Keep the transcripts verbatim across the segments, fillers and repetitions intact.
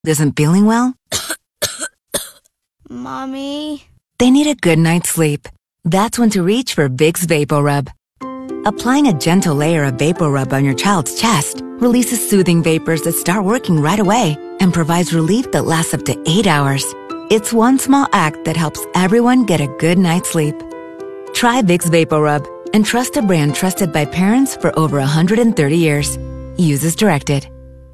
isn't feeling well? Mommy? They need a good night's sleep. That's when to reach for Vicks VapoRub. Applying a gentle layer of VapoRub on your child's chest releases soothing vapors that start working right away and provides relief that lasts up to eight hours. It's one small act that helps everyone get a good night's sleep. Try Vicks VapoRub and trust a brand trusted by parents for over one hundred thirty years. Use as directed.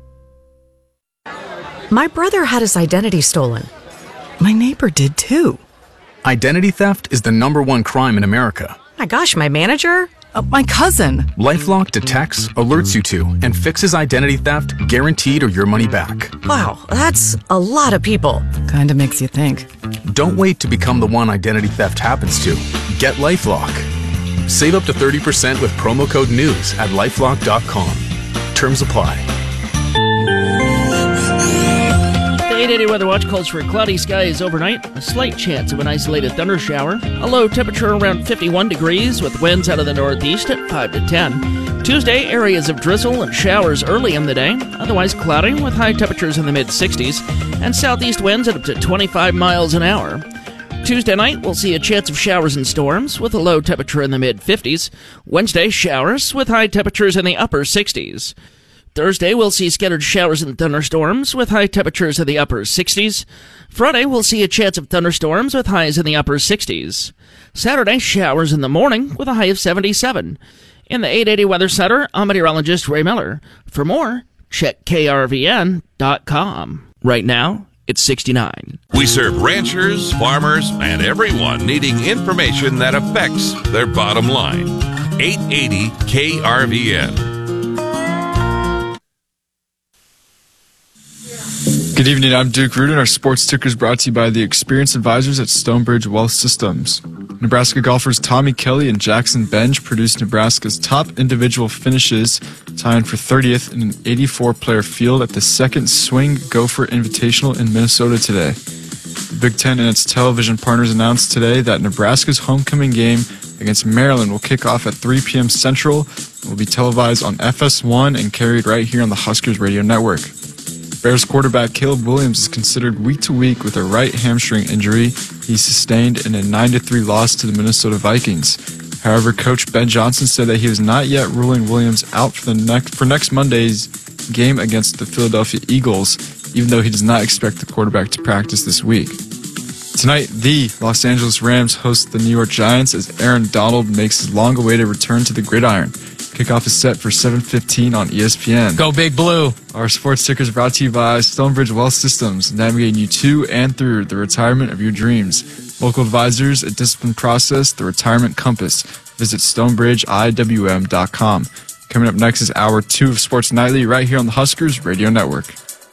My brother had his identity stolen. My neighbor did too. Identity theft is the number one crime in America. My gosh, my manager? Uh, my cousin. LifeLock detects, alerts you to, and fixes identity theft guaranteed or your money back. Wow, that's a lot of people. Kinda makes you think. Don't wait to become the one identity theft happens to. Get LifeLock. Save up to thirty percent with promo code NEWS at lifelock dot com. Terms apply. eight eighty Weather Watch calls for cloudy skies overnight, a slight chance of an isolated thunder shower, a low temperature around fifty-one degrees with winds out of the northeast at five to ten. Tuesday, areas of drizzle and showers early in the day, otherwise cloudy with high temperatures in the mid-sixties, and southeast winds at up to twenty-five miles an hour. Tuesday night, we'll see a chance of showers and storms with a low temperature in the mid-fifties. Wednesday, showers with high temperatures in the upper sixties. Thursday, we'll see scattered showers and thunderstorms with high temperatures in the upper sixties. Friday, we'll see a chance of thunderstorms with highs in the upper sixties. Saturday, showers in the morning with a high of seventy-seven. In the eight eighty Weather Center, I'm meteorologist Ray Miller. For more, check K R V N dot com. Right now, it's sixty-nine. We serve ranchers, farmers, and everyone needing information that affects their bottom line. eight eighty K R V N. Good evening, I'm Duke Rudin. Our sports ticker is brought to you by the Experience Advisors at Stonebridge Wealth Systems. Nebraska golfers Tommy Kelly and Jackson Bench produced Nebraska's top individual finishes, tying for thirtieth in an eighty-four player field at the second Swing Gopher Invitational in Minnesota today. The Big Ten and its television partners announced today that Nebraska's homecoming game against Maryland will kick off at three p.m. Central and will be televised on F S one and carried right here on the Huskers Radio Network. Bears quarterback Caleb Williams is considered week to week with a right hamstring injury he sustained in a nine to three loss to the Minnesota Vikings. However, Coach Ben Johnson said that he is not yet ruling Williams out for the next for next Monday's game against the Philadelphia Eagles, even though he does not expect the quarterback to practice this week. Tonight, the Los Angeles Rams host the New York Giants as Aaron Donald makes his long-awaited return to the gridiron. Kickoff is set for seven fifteen on E S P N. Go Big Blue. Our sports ticker is brought to you by Stonebridge Wealth Systems, navigating you to and through the retirement of your dreams. Local advisors, a disciplined process, the retirement compass. Visit stonebridge I W M dot com. Coming up next is hour two of Sports Nightly right here on the Huskers Radio Network.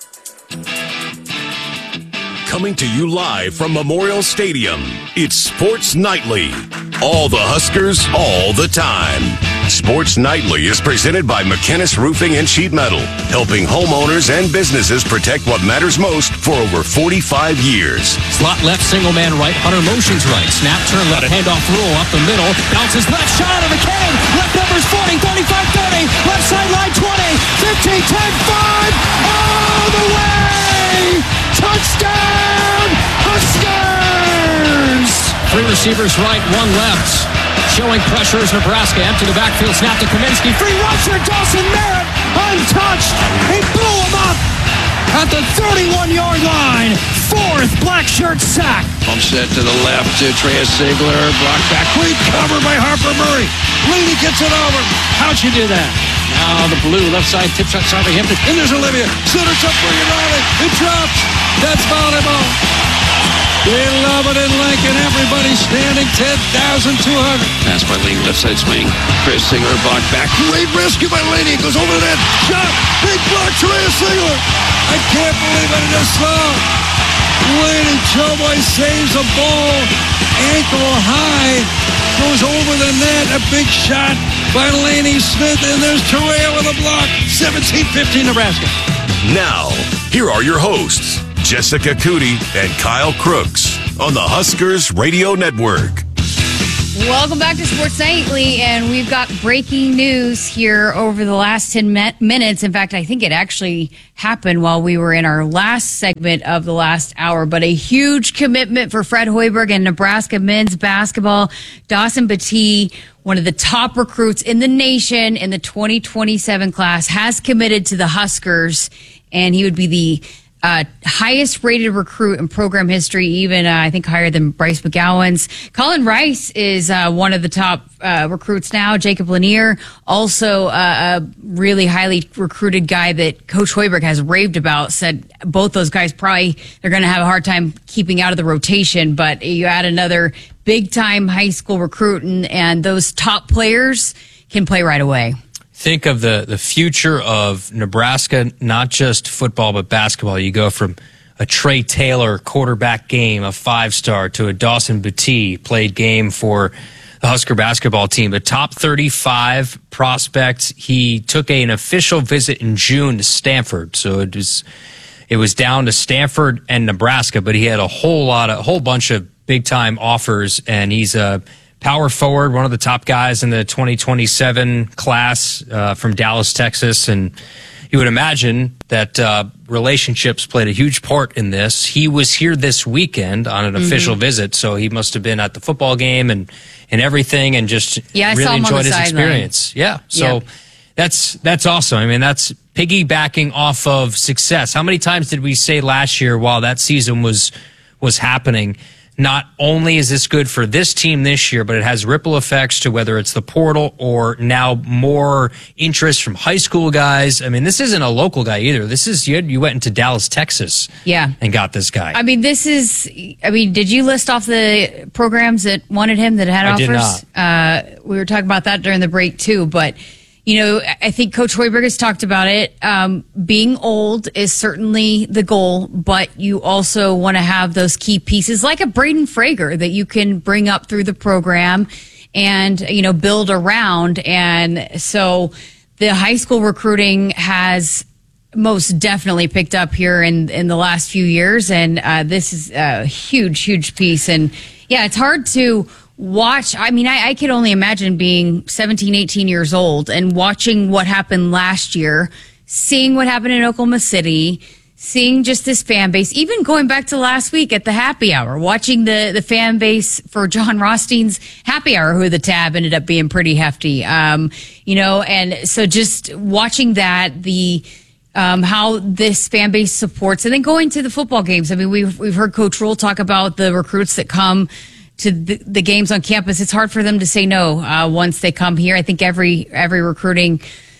Coming to you live from Memorial Stadium, it's Sports Nightly. All the Huskers, all the time. Sports Nightly is presented by McKinnis Roofing and Sheet Metal, helping homeowners and businesses protect what matters most for over forty-five years. Slot left, single man right, Hunter motions right. Snap, turn left, handoff rule up the middle. Bounces left, shot out of the cannon. Left numbers forty, thirty-five, thirty. Left sideline twenty, fifteen, ten, five. All the way! Touchdown, Huskers! Three receivers right, one left. Showing pressure is Nebraska. Empty the backfield, snap to Kaminsky. Free rusher, Dawson Merritt, untouched. He blew him up at the thirty-one-yard line. Fourth black shirt sack. Bump set to the left to Trey Sigler. Blocked back. Great cover by Harper Murray. Leedy gets it over. How'd you do that? Now the blue left side tip shot, Southampton. And there's Olivia. Centers up, bring it on it. It drops. That's volleyball. They love it in Lincoln. Everybody standing ten thousand two hundred. Pass by Laney, left side swing. Chris Sigler blocked back. Great rescue by Laney. Goes over the net. Shot. Big block. Trey Sigler. I can't believe it. It is slow. Laney Choboy saves a ball. Ankle high. Goes over the net. A big shot by Laney Smith. And there's Torrea with a block. seventeen fifteen Nebraska. Now, here are your hosts, Jessica Cootie and Kyle Crooks on the Huskers Radio Network. Welcome back to Sports Nightly, and we've got breaking news here over the last ten minutes. In fact, I think it actually happened while we were in our last segment of the last hour, but a huge commitment for Fred Hoiberg and Nebraska men's basketball. Dawson Batee, one of the top recruits in the nation in the twenty twenty-seven class, has committed to the Huskers, and he would be the Uh, highest rated recruit in program history, even uh, I think higher than Bryce McGowan's. Colin Rice is uh, one of the top uh, recruits now. Jacob Lanier, also uh, a really highly recruited guy that Coach Hoiberg has raved about, said both those guys probably they're going to have a hard time keeping out of the rotation, but you add another big time high school recruit and, and those top players can play right away. Think of the, the future of Nebraska, not just football, but basketball. You go from a Trey Taylor quarterback game, a five-star, to a Dawson Batee played game for the Husker basketball team. A top thirty-five prospect. He took a, an official visit in June to Stanford. So it was, it was down to Stanford and Nebraska, but he had a whole lot of, a whole bunch of big-time offers, and he's a power forward, one of the top guys in the twenty twenty-seven class uh, from Dallas, Texas. And you would imagine that uh, relationships played a huge part in this. He was here this weekend on an mm-hmm. official visit, so he must have been at the football game and, and everything and just yeah, I really saw him enjoyed on the his sideline. experience. Yeah, so yep. that's that's awesome. I mean, that's piggybacking off of success. How many times did we say last year while that season was was happening, not only is this good for this team this year, but it has ripple effects to whether it's the portal or now more interest from high school guys. I mean, this isn't a local guy either. This is, you, you went into Dallas, Texas yeah. and got this guy. I mean, this is, I mean, did you list off the programs that wanted him, that had I offers? did not. Uh, we were talking about that during the break too, but you know, I think Coach Hoiberg has talked about it. Um, being old is certainly the goal, but you also want to have those key pieces like a Braden Frager that you can bring up through the program and, you know, build around. And so the high school recruiting has most definitely picked up here in, in the last few years. And uh, this is a huge, huge piece. And yeah, it's hard to watch. I mean, I, I could only imagine being seventeen, eighteen years old and watching what happened last year, seeing what happened in Oklahoma City, seeing just this fan base, even going back to last week at the happy hour, watching the, the fan base for John Rothstein's happy hour, who the tab ended up being pretty hefty. Um, you know, and so just watching that, the, um, how this fan base supports, and then going to the football games. I mean, we've, we've heard Coach Rule talk about the recruits that come to the, the games on campus. It's hard for them to say no uh, once they come here. I think every every recruiting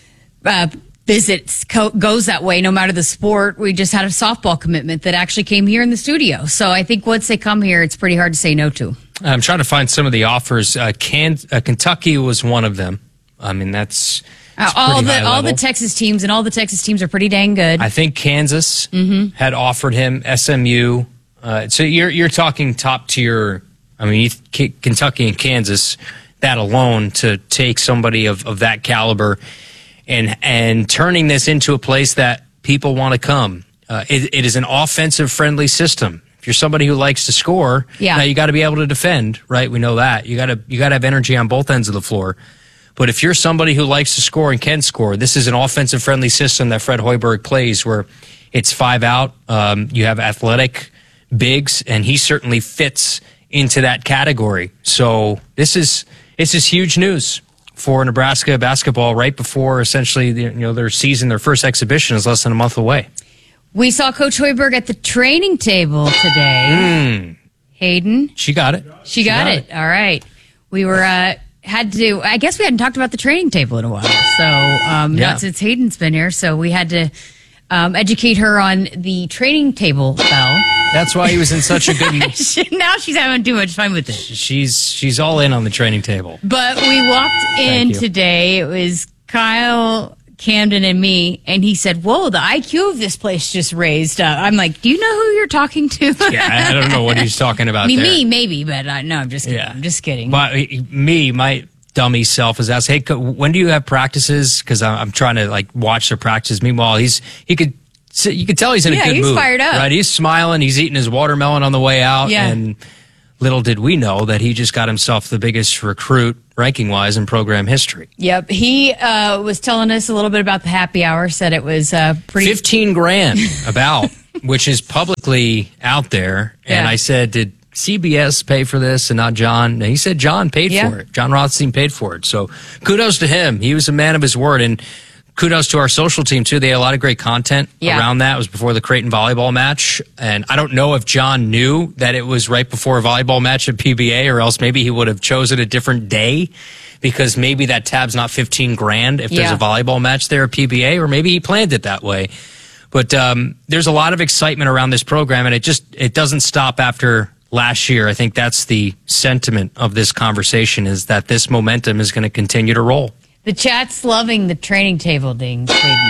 uh, visit co- goes that way, no matter the sport. We just had a softball commitment that actually came here in the studio. So I think once they come here, it's pretty hard to say no to. I'm trying to find some of the offers. Uh, Can- uh, Kentucky was one of them. I mean, that's, that's uh, all the high all level. the Texas teams, and all the Texas teams are pretty dang good. I think Kansas mm-hmm. had offered him, S M U. Uh, so you're you're talking top tier. I mean, Kentucky and Kansas, that alone to take somebody of, of that caliber and and turning this into a place that people want to come. Uh, it, it is an offensive-friendly system. If you're somebody who likes to score, yeah. now you got to be able to defend, right? We know that. You got to you got to have energy on both ends of the floor. But if you're somebody who likes to score and can score, this is an offensive-friendly system that Fred Hoiberg plays where it's five out. Um, you have athletic bigs, and he certainly fits into that category. So this is this is huge news for Nebraska basketball right before essentially you know their season, their first exhibition is less than a month away. We saw Coach Hoiberg at the training table today. Mm. Hayden, she got it. She, she got, got it. it. All right. We were uh, had to. I guess we hadn't talked about the training table in a while. So um, yeah. not since Hayden's been here. So we had to um, educate her on the training table bell. That's why he was in such a good mood. Now she's having too much fun with it. She's she's all in on the training table. But we walked in today. It was Kyle, Camden, and me, and he said, "Whoa, the I Q of this place just raised up." I'm like, "Do you know who you're talking to?" Yeah, I don't know what he's talking about. I mean, there. me maybe, but uh, no, I'm just kidding. Yeah. I'm just kidding. But me, my dummy self is asked, "Hey, when do you have practices?" Because I'm trying to like watch their practices. Meanwhile, he's he could. So you can tell he's in yeah, a good he's mood. Fired up. Right? He's smiling. He's eating his watermelon on the way out. Yeah. And little did we know that he just got himself the biggest recruit ranking-wise in program history. Yep. He uh, was telling us a little bit about the happy hour, said it was uh, pretty... fifteen grand about, which is publicly out there. And Yeah. I said, did C B S pay for this and not John? And he said John paid Yeah. for it. John Rothstein paid for it. So kudos to him. He was a man of his word. And kudos to our social team, too. They had a lot of great content Yeah. around that. It was before the Creighton volleyball match. And I don't know if John knew that it was right before a volleyball match at P B A, or else maybe he would have chosen a different day, because maybe that tab's not fifteen grand if there's Yeah. a volleyball match there at P B A, or maybe he planned it that way. But um, there's a lot of excitement around this program, and it just it doesn't stop after last year. I think that's the sentiment of this conversation, is that this momentum is going to continue to roll. The chat's loving the training table ding.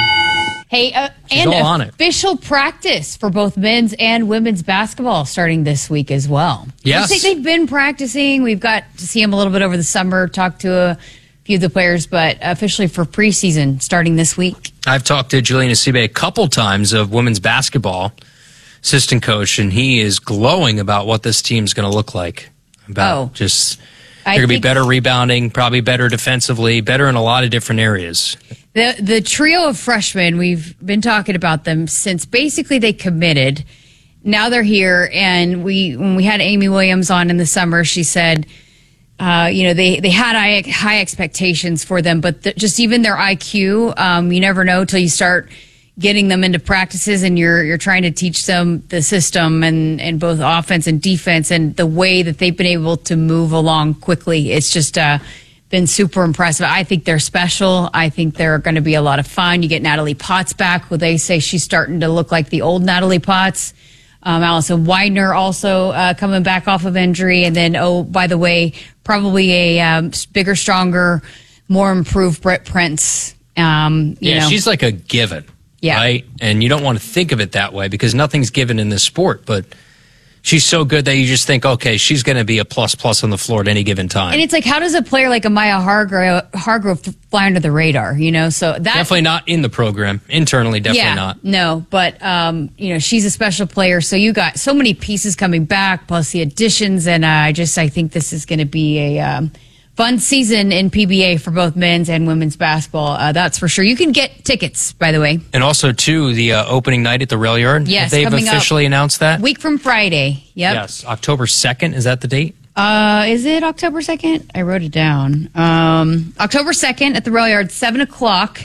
Hey, uh, and all on it. official practice for both men's and women's basketball starting this week as well. Yes. I think they've been practicing. We've got to see them a little bit over the summer, talk to a few of the players, but officially for preseason starting this week. I've talked to Julian Asibe a couple times, of women's basketball assistant coach, and he is glowing about what this team's going to look like. About Oh. just I they're going to be think- better rebounding, probably better defensively, better in a lot of different areas. The the trio of freshmen, we've been talking about them since basically they committed. Now they're here, and we when we had Amy Williams on in the summer, she said, uh, you know, they they had high, high expectations for them, but the, just even their I Q, um, you never know till you start getting them into practices, and you're you're trying to teach them the system and and both offense and defense, and the way that they've been able to move along quickly. It's just uh, been super impressive. I think they're special. I think they're going to be a lot of fun. You get Natalie Potts back, who they say she's starting to look like the old Natalie Potts. Um, Allison Widener also uh, coming back off of injury, and then oh, by the way, probably a um, bigger, stronger, more improved Brett Prince. Um, you Yeah, know. she's like a given. Yeah. Right? And you don't want to think of it that way, because nothing's given in this sport, but she's so good that you just think, okay, she's going to be a plus plus on the floor at any given time. And it's like, how does a player like a Maya Hargrove, Hargrove fly under the radar? You know, so that Definitely not in the program. Internally, definitely yeah, not. No, but um, you know, she's a special player. So you got so many pieces coming back, plus the additions, and uh, I just I think this is going to be a um, fun season in P B A for both men's and women's basketball. Uh, that's for sure. You can get tickets, by the way. And also, too, the uh, opening night at the Rail Yard. Yes, They've coming up. officially announced that. Week from Friday. Yep. Yes, October second. Is that the date? Uh, is it October second? I wrote it down. Um, October second at the Rail Yard, seven o'clock,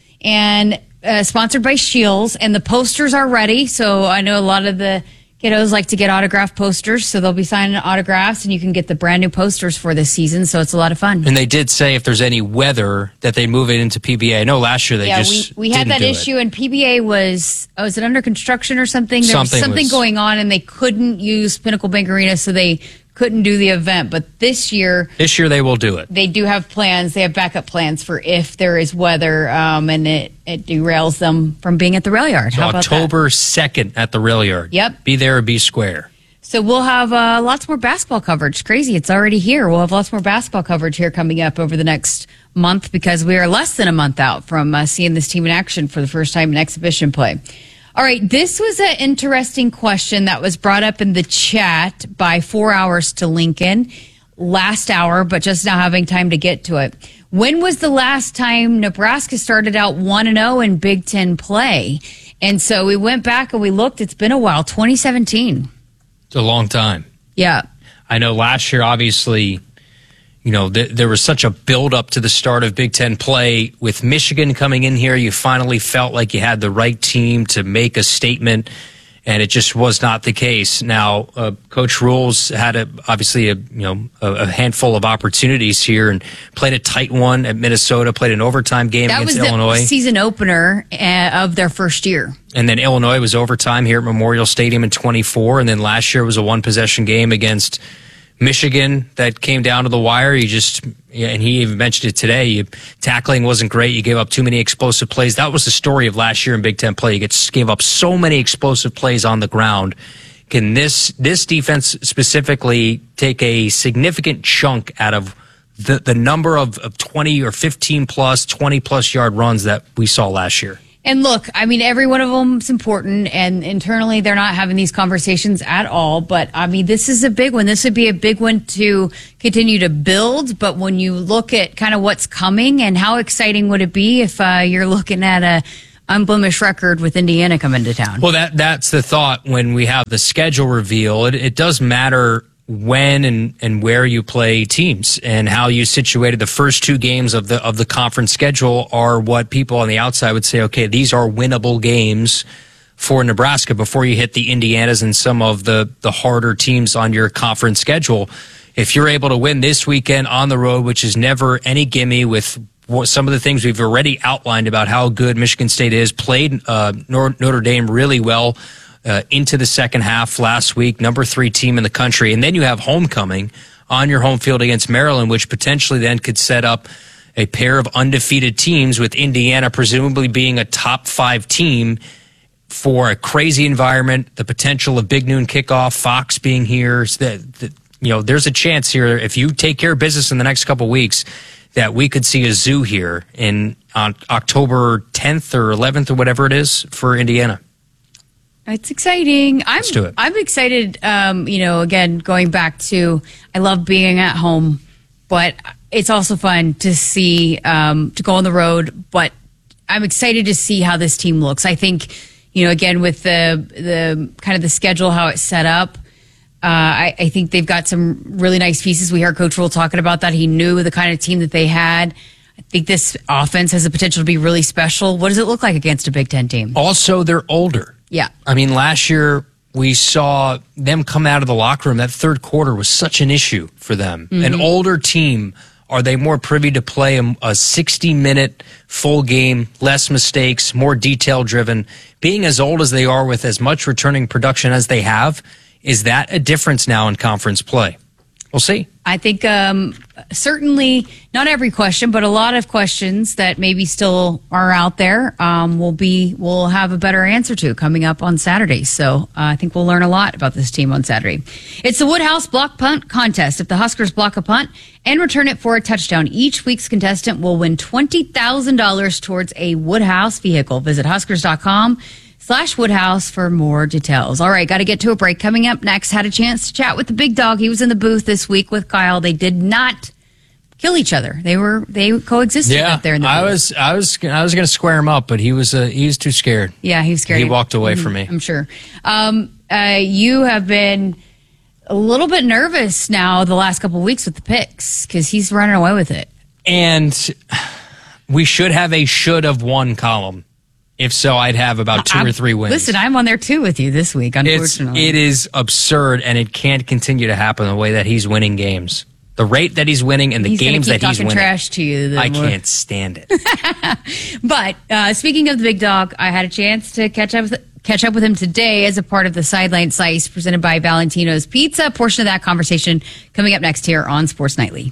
and uh, sponsored by Shields. And the posters are ready. So I know a lot of the kiddos like to get autographed posters, so they'll be signing autographs, and you can get the brand new posters for this season. So it's a lot of fun. And they did say if there's any weather that they move it into P B A. I know last year they yeah, just we, we had didn't that do issue, it. and P B A was, oh, is it under construction or something? There Something was something was- going on, and they couldn't use Pinnacle Bank Arena, so they couldn't do the event. But this year, This year they will do it. they do have plans. They have backup plans for if there is weather, um, and it, it derails them from being at the rail yard. So How about that? October second at the Rail Yard. Yep. Be there or be square. So we'll have uh, lots more basketball coverage. Crazy. It's already here. We'll have lots more basketball coverage here coming up over the next month, because we are less than a month out from uh, seeing this team in action for the first time in exhibition play. All right. This was an interesting question that was brought up in the chat by Four Hours to Lincoln last hour, but just now having time to get to it. When was the last time Nebraska started out one and oh in Big Ten play? And so we went back and we looked. It's been a while, twenty seventeen. It's a long time. Yeah. I know last year, obviously, you know, th- there was such a build-up to the start of Big Ten play. With Michigan coming in here, you finally felt like you had the right team to make a statement, and it just was not the case. Now, uh, Coach Rules had a, obviously a you know a, a handful of opportunities here, and played a tight one at Minnesota, played an overtime game That against was Illinois. the season opener uh, of their first year. And then Illinois was overtime here at Memorial Stadium in twenty-four. And then last year was a one-possession game against Michigan that came down to the wire. You just, yeah, and he even mentioned it today, you, tackling wasn't great. You gave up too many explosive plays. That was the story of last year in Big Ten play. You get, gave up so many explosive plays on the ground. Can this this defense specifically take a significant chunk out of the, the number of, of twenty or fifteen plus, twenty plus yard runs that we saw last year? And look, I mean, every one of them is important, and internally they're not having these conversations at all. But I mean, this is a big one. This would be a big one to continue to build. But when you look at kind of what's coming, and how exciting would it be if uh, you're looking at a unblemished record with Indiana coming to town? Well, that that's the thought when we have the schedule reveal. It, it does matter when and, and where you play teams and how you situated. The first two games of the of the conference schedule are what people on the outside would say, okay, these are winnable games for Nebraska before you hit the Indianas and some of the, the harder teams on your conference schedule. If you're able to win this weekend on the road, which is never any gimme with some of the things we've already outlined about how good Michigan State is, played uh, Notre Dame really well Uh, into the second half last week, number three team in the country. And then you have homecoming on your home field against Maryland, which potentially then could set up a pair of undefeated teams, with Indiana presumably being a top five team, for a crazy environment, the potential of Big Noon kickoff, Fox being here. So that, that, you know, there's a chance here, if you take care of business in the next couple of weeks, that we could see a zoo here in on October tenth or eleventh or whatever it is for Indiana. It's exciting. I'm, Let's do it. I'm excited. Um, you know, again, going back to, I love being at home, but it's also fun to see, um, to go on the road. But I'm excited to see how this team looks. I think, you know, again, with the, the kind of the schedule, how it's set up, uh, I, I think they've got some really nice pieces. We heard Coach Rule talking about that. He knew the kind of team that they had. I think this offense has the potential to be really special. What does it look like against a Big Ten team? Also, they're older. Yeah. I mean, last year we saw them come out of the locker room. That third quarter was such an issue for them. Mm-hmm. An older team, are they more privy to play a sixty-minute full game, less mistakes, more detail-driven? Being as old as they are with as much returning production as they have, is that a difference now in conference play? We'll see. I think um, certainly not every question, but a lot of questions that maybe still are out there um, will be we'll have a better answer to coming up on Saturday. So uh, I think we'll learn a lot about this team on Saturday. It's the Woodhouse Block Punt Contest. If the Huskers block a punt and return it for a touchdown, each week's contestant will win twenty thousand dollars towards a Woodhouse vehicle. Visit Huskers dot com slash Woodhouse for more details. All right, got to get to a break. Coming up next, had a chance to chat with the big dog. He was in the booth this week with Kyle. They did not kill each other. They were they coexisted yeah, up there in the I booth. was I was I was going to square him up, but he was uh, he was too scared. Yeah, he was scared. He walked away mm-hmm, from me. I'm sure. Um, uh, you have been a little bit nervous now the last couple of weeks with the picks because he's running away with it. And we should have a should have won column. If so, I'd have about two I'm, or three wins. Listen, I'm on there too with you this week, unfortunately. It's, it is absurd, and it can't continue to happen the way that he's winning games. The rate that he's winning and the he's games keep that he's winning. Trash to you. I more. can't stand it. But uh, speaking of the big dog, I had a chance to catch up with, catch up with him today as a part of the Sideline Slice presented by Valentino's Pizza. Portion of that conversation coming up next here on Sports Nightly.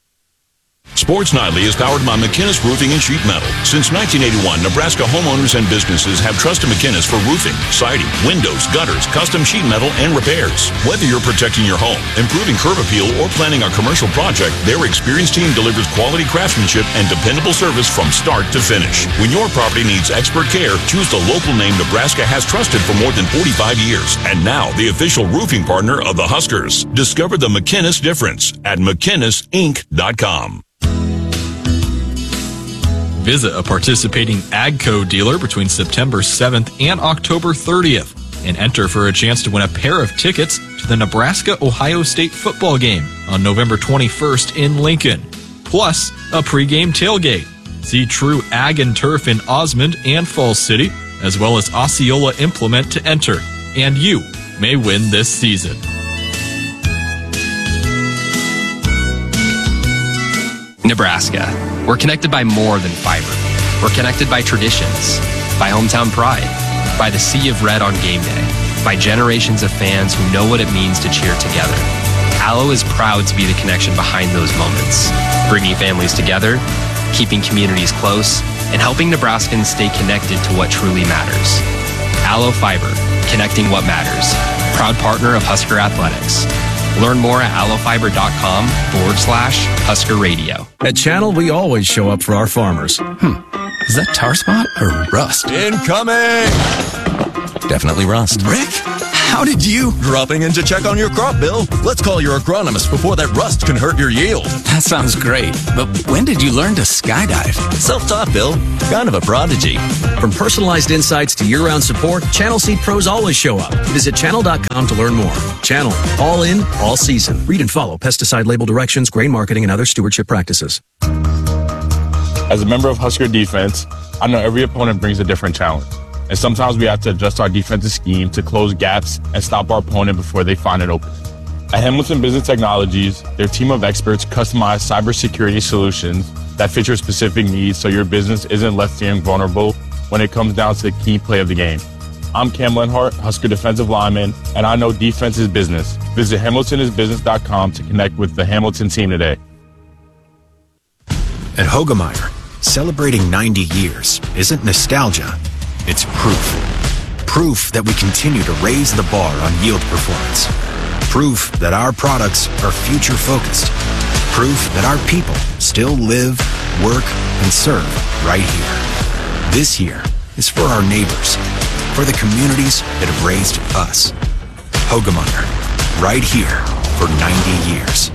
Sports Nightly is powered by McInnes Roofing and Sheet Metal. Since nineteen eighty-one, Nebraska homeowners and businesses have trusted McInnes for roofing, siding, windows, gutters, custom sheet metal, and repairs. Whether you're protecting your home, improving curb appeal, or planning a commercial project, their experienced team delivers quality craftsmanship and dependable service from start to finish. When your property needs expert care, choose the local name Nebraska has trusted for more than forty-five years. And now, the official roofing partner of the Huskers. Discover the McInnes difference at McInnes Inc dot com. Visit a participating AGCO dealer between September seventh and October thirtieth and enter for a chance to win a pair of tickets to the Nebraska-Ohio State football game on November twenty-first in Lincoln, plus a pregame tailgate. See True Ag and Turf in Osmond and Falls City, as well as Osceola Implement to enter, and you may win this season. Nebraska. We're connected by more than fiber. We're connected by traditions, by hometown pride, by the sea of red on game day, by generations of fans who know what it means to cheer together. Allo is proud to be the connection behind those moments, bringing families together, keeping communities close, and helping Nebraskans stay connected to what truly matters. Allo Fiber, connecting what matters. Proud partner of Husker Athletics. Learn more at allofiber.com forward slash Husker Radio. At Channel, we always show up for our farmers. Hmm. Is that tar spot or rust? Incoming! Definitely rust. Rick, how did you? Dropping in to check on your crop, Bill. Let's call your agronomist before that rust can hurt your yield. That sounds great. But when did you learn to skydive? Self-taught, Bill. Kind of a prodigy. From personalized insights to year-round support, Channel Seed pros always show up. Visit channel dot com to learn more. Channel. All in, all season. Read and follow pesticide label directions, grain marketing, and other stewardship practices. As a member of Husker defense, I know every opponent brings a different challenge. And sometimes we have to adjust our defensive scheme to close gaps and stop our opponent before they find an opening. At Hamilton Business Technologies, their team of experts customize cybersecurity solutions that fit your specific needs so your business isn't left feeling vulnerable when it comes down to the key play of the game. I'm Cam Lenhart, Husker defensive lineman, and I know defense is business. Visit hamilton is business dot com to connect with the Hamilton team today. At Hoegemeyer, celebrating ninety years isn't nostalgia. It's proof. Proof that we continue to raise the bar on yield performance. Proof that our products are future-focused. Proof that our people still live, work, and serve right here. This year is for our neighbors, for the communities that have raised us. Hoegemeyer, right here for ninety years.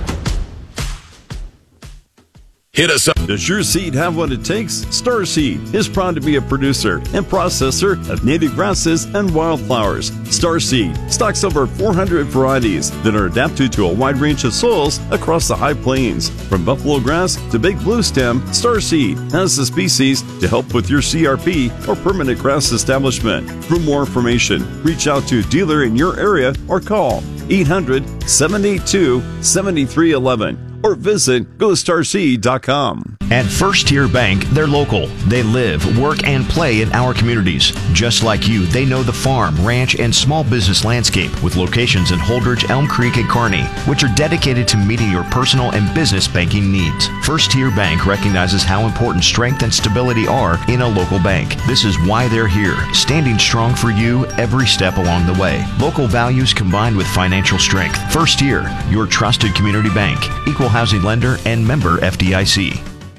Hit us up. Does your seed have what it takes? Starseed is proud to be a producer and processor of native grasses and wildflowers. Starseed stocks over four hundred varieties that are adapted to a wide range of soils across the high plains. From buffalo grass to big blue stem, Starseed has the species to help with your C R P or permanent grass establishment. For more information, reach out to a dealer in your area or call eight hundred, seven eight two, seven three one one. Or visit go starseed dot com. At First Tier Bank, they're local. They live, work, and play in our communities. Just like you, they know the farm, ranch, and small business landscape with locations in Holdridge, Elm Creek, and Kearney, which are dedicated to meeting your personal and business banking needs. First Tier Bank recognizes how important strength and stability are in a local bank. This is why they're here, standing strong for you every step along the way. Local values combined with financial strength. First Tier, your trusted community bank. Equal housing lender and member F D I C.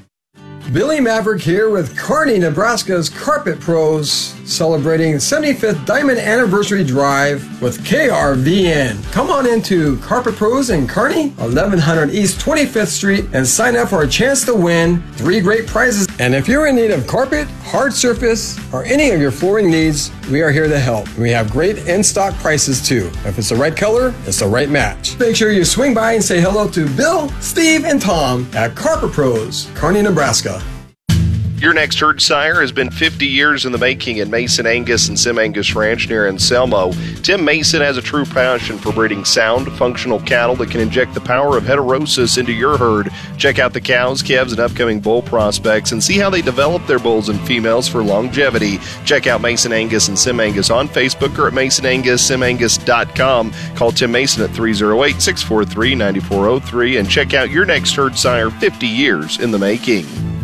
Billy Maverick here with Kearney, Nebraska's Carpet Pros, celebrating seventy-fifth Diamond Anniversary Drive with K R V N. Come on into Carpet Pros in Kearney, eleven hundred East twenty-fifth Street, and sign up for a chance to win three great prizes. And if you're in need of carpet, hard surface, or any of your flooring needs, we are here to help. We have great in-stock prices too. If it's the right color, it's the right match. Make sure you swing by and say hello to Bill, Steve, and Tom at Carpet Pros, Kearney, Nebraska. Your next herd sire has been fifty years in the making at Mason Angus and Sim Angus Ranch near Anselmo. Tim Mason has a true passion for breeding sound, functional cattle that can inject the power of heterosis into your herd. Check out the cows, calves, and upcoming bull prospects and see how they develop their bulls and females for longevity. Check out Mason Angus and Sim Angus on Facebook or at mason angus sim angus dot com. Call Tim Mason at three oh eight, six four three, nine four oh three and check out your next herd sire, fifty years in the making.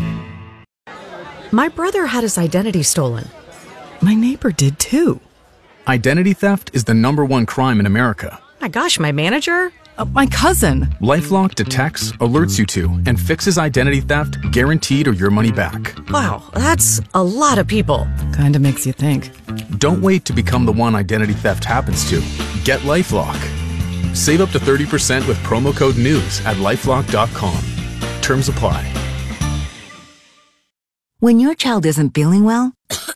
My brother had his identity stolen. My neighbor did too. Identity theft is the number one crime in America. My gosh, my manager? Uh, my cousin. LifeLock detects, alerts you to, and fixes identity theft guaranteed or your money back. Wow, that's a lot of people. Kinda makes you think. Don't wait to become the one identity theft happens to. Get LifeLock. Save up to thirty percent with promo code NEWS at lifelock dot com. Terms apply. When your child isn't feeling well,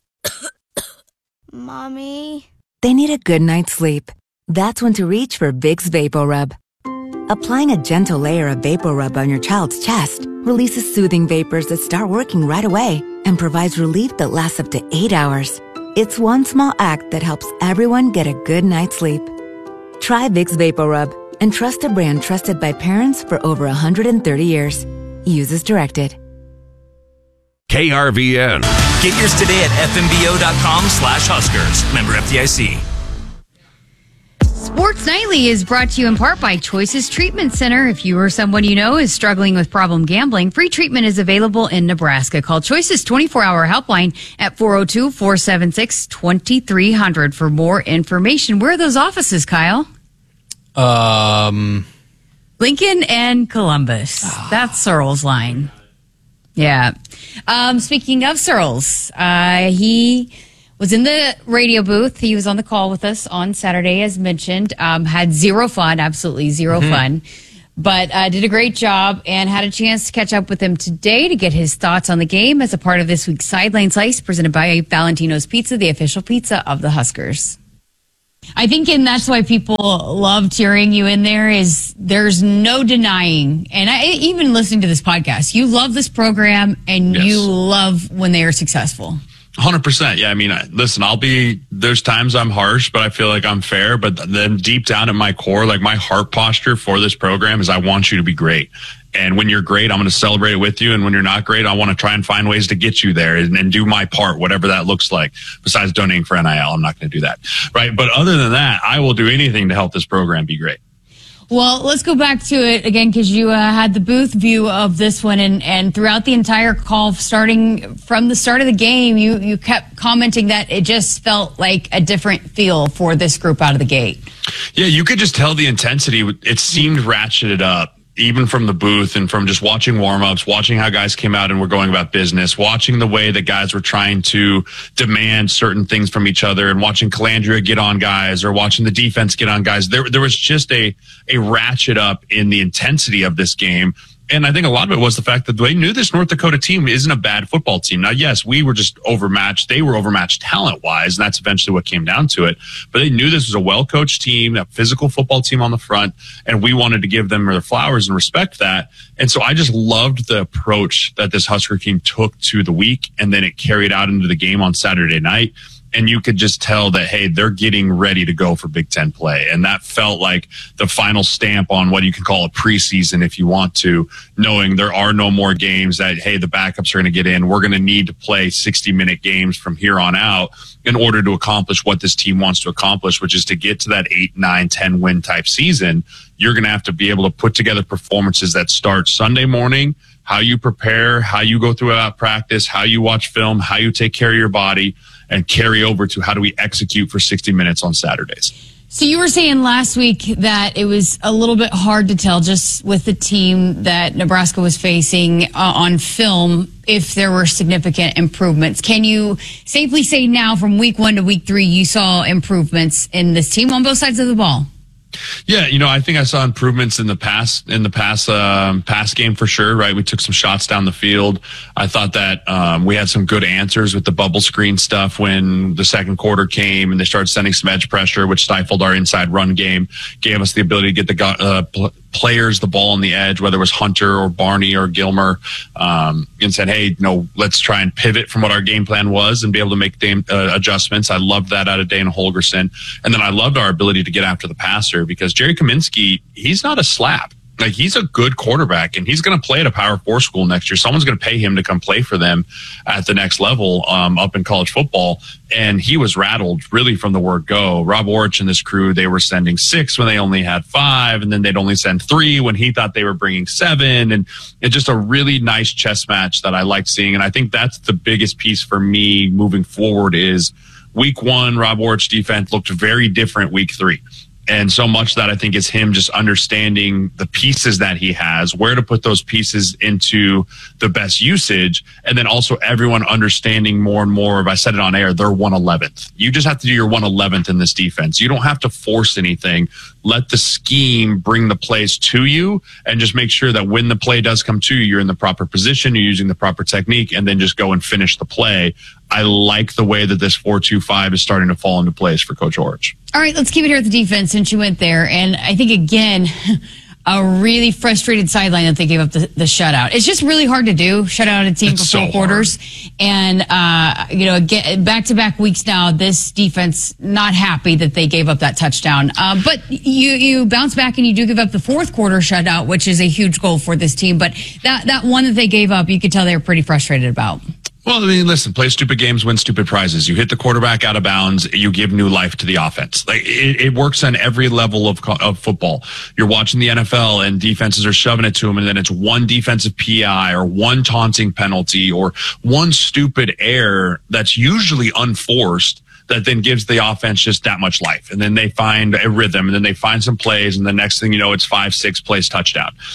Mommy, they need a good night's sleep. That's when to reach for Vicks VapoRub. Applying a gentle layer of VapoRub on your child's chest releases soothing vapors that start working right away and provides relief that lasts up to eight hours. It's one small act that helps everyone get a good night's sleep. Try Vicks VapoRub and trust a brand trusted by parents for over one hundred thirty years. Use as directed. K R V N. Get yours today at f m b o dot com slash Huskers. Member F D I C. Sports Nightly is brought to you in part by Choices Treatment Center. If you or someone you know is struggling with problem gambling, free treatment is available in Nebraska. Call Choices twenty-four hour helpline at four oh two, four seven six, two three zero zero for more information. Where are those offices, Kyle? Um, Lincoln and Columbus. That's Searles line. Yeah. Um, speaking of Searles, uh, he was in the radio booth. He was on the call with us on Saturday, as mentioned. Um, had zero fun, absolutely zero mm-hmm. fun, but uh, did a great job and had a chance to catch up with him today to get his thoughts on the game as a part of this week's Sideline Slice presented by Valentino's Pizza, the official pizza of the Huskers. I think, and that's why people loved hearing you in there, is there's no denying, and I, even listening to this podcast, you love this program and yes. you love when they are successful. one hundred percent. Yeah, I mean, listen, I'll be, there's times I'm harsh, but I feel like I'm fair. But then deep down at my core, like my heart posture for this program is I want you to be great. And when you're great, I'm going to celebrate it with you. And when you're not great, I want to try and find ways to get you there and, and do my part, whatever that looks like. Besides donating for N I L, I'm not going to do that. Right. But other than that, I will do anything to help this program be great. Well, let's go back to it again, because you uh, had the booth view of this one, and, and throughout the entire call, starting from the start of the game, you, you kept commenting that it just felt like a different feel for this group out of the gate. Yeah, you could just tell the intensity. It seemed ratcheted up, even from the booth and from just watching warm-ups, watching how guys came out and were going about business, watching the way that guys were trying to demand certain things from each other, and watching Calandria get on guys or watching the defense get on guys. There, there was just a, a ratchet up in the intensity of this game. And I think a lot of it was the fact that they knew this North Dakota team isn't a bad football team. Now, yes, we were just overmatched. They were overmatched talent-wise, and that's eventually what came down to it. But they knew this was a well-coached team, a physical football team on the front, and we wanted to give them their flowers and respect that. And so I just loved the approach that this Husker team took to the week, and then it carried out into the game on Saturday night. And you could just tell that, hey, they're getting ready to go for Big Ten play. And that felt like the final stamp on what you can call a preseason, if you want to, knowing there are no more games that, hey, the backups are going to get in. We're going to need to play sixty-minute games from here on out in order to accomplish what this team wants to accomplish, which is to get to that eight, nine, ten win type season. You're going to have to be able to put together performances that start Sunday morning, how you prepare, how you go throughout practice, how you watch film, how you take care of your body, and carry over to how do we execute for sixty minutes on Saturdays. So you were saying last week that it was a little bit hard to tell just with the team that Nebraska was facing uh, on film if there were significant improvements. Can you safely say now from week one to week three you saw improvements in this team on both sides of the ball? Yeah, you know, I think I saw improvements in the past in the past um, past game for sure. Right, we took some shots down the field. I thought that um, we had some good answers with the bubble screen stuff when the second quarter came and they started sending some edge pressure, which stifled our inside run game, gave us the ability to get the uh, pl- players the ball on the edge, whether it was Hunter or Barney or Gilmer, um, and said, hey, you know, let's try and pivot from what our game plan was and be able to make game, uh, adjustments. I loved that out of Dana Holgerson. And then I loved our ability to get after the passer because Jerry Kaminsky, he's not a slap. Like, he's a good quarterback, and he's going to play at a Power Four school next year. Someone's going to pay him to come play for them at the next level um, up in college football. And he was rattled really from the word go. Rob Orich and this crew, they were sending six when they only had five, and then they'd only send three when he thought they were bringing seven. And it's just a really nice chess match that I liked seeing. And I think that's the biggest piece for me moving forward is week one, Rob Orich's defense looked very different week three. And so much that I think is him just understanding the pieces that he has, where to put those pieces into the best usage, and then also everyone understanding more and more of, I said it on air, they're one eleventh. You just have to do your one eleventh in this defense. You don't have to force anything. Let the scheme bring the plays to you, and just make sure that when the play does come to you, you're in the proper position, you're using the proper technique, and then just go and finish the play. I like the way that this four two five is starting to fall into place for Coach Orich. All right, let's keep it here at the defense since you went there. And I think, again, a really frustrated sideline that they gave up the, the shutout. It's just really hard to do, shut out a team it's for four so quarters. Hard. And, uh, you know, get, back-to-back weeks now, this defense not happy that they gave up that touchdown. Uh, but you, you bounce back and you do give up the fourth quarter shutout, which is a huge goal for this team. But that, that one that they gave up, you could tell they were pretty frustrated about. Well, I mean, listen, play stupid games, win stupid prizes. You hit the quarterback out of bounds, you give new life to the offense. Like it, it works on every level of, of football. You're watching the N F L and defenses are shoving it to them, and then it's one defensive P I or one taunting penalty or one stupid error that's usually unforced that then gives the offense just that much life. And then they find a rhythm, and then they find some plays, and the next thing you know, it's five, six plays touchdown.